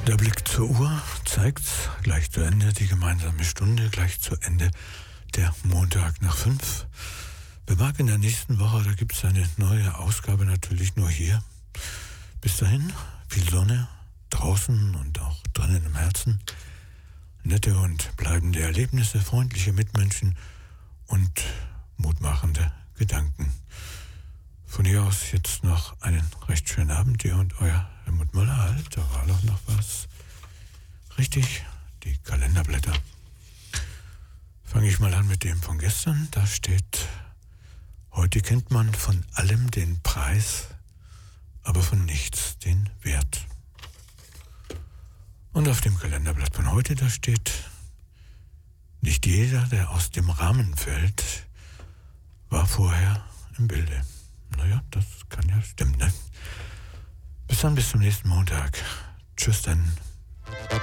Der Blick zur Uhr zeigt gleich zu Ende, die gemeinsame Stunde gleich zu Ende, der Montag nach 5. Bemerkt in der nächsten Woche, da gibt es eine neue Ausgabe, natürlich nur hier. Bis dahin, viel Sonne, draußen und auch drinnen im Herzen. Nette und bleibende Erlebnisse, freundliche Mitmenschen und mutmachende Gedanken. Von hier aus jetzt noch einen recht schönen Abend, ihr und euer Helmut Müller. Halt, da war doch noch was. Richtig, die Kalenderblätter. Fange ich mal an mit dem von gestern. Da steht: Heute kennt man von allem den Preis, aber von nichts den Wert. Und auf dem Kalenderblatt von heute, da steht: Nicht jeder, der aus dem Rahmen fällt, war vorher im Bilde. Naja, das kann ja stimmen, ne? Bis dann, bis zum nächsten Montag. Tschüss dann.